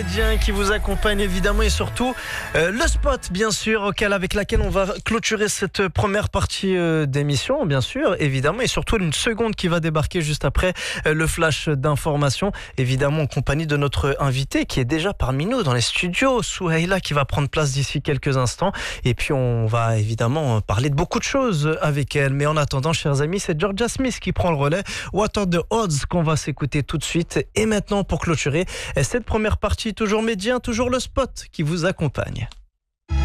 Qui vous accompagne évidemment et surtout le spot bien sûr avec laquelle on va clôturer cette première partie d'émission bien sûr évidemment et surtout une seconde qui va débarquer juste après le flash d'information évidemment en compagnie de notre invité qui est déjà parmi nous dans les studios, Souheila, qui va prendre place d'ici quelques instants et puis on va évidemment parler de beaucoup de choses avec elle, mais en attendant chers amis, c'est Jorja Smith qui prend le relais. What are the odds qu'on va s'écouter tout de suite et maintenant pour clôturer cette première partie, toujours médien, toujours le spot qui vous accompagne.